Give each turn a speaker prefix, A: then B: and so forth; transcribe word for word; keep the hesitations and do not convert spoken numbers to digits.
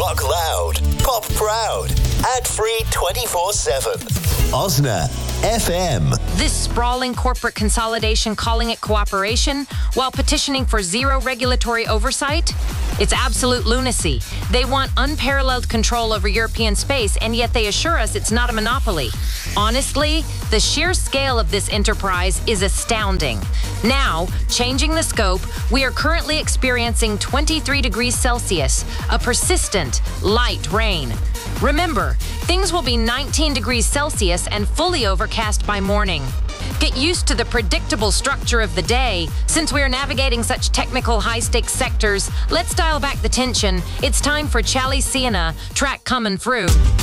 A: Rock loud, pop proud, ad-free twenty-four seven. Osna F M.
B: This sprawling corporate consolidation calling it cooperation while petitioning for zero regulatory oversight? It's absolute lunacy. They want unparalleled control over European space, and yet they assure us it's not a monopoly. Honestly, the sheer scale of this enterprise is astounding. Now, changing the scope, we are currently experiencing twenty-three degrees Celsius, a persistent, light rain. Remember, things will be nineteen degrees Celsius and fully overcast by morning. Get used to the predictable structure of the day. Since we are navigating such technical high-stakes sectors, let's dial back the tension. It's time for Chali Sienna, track coming through.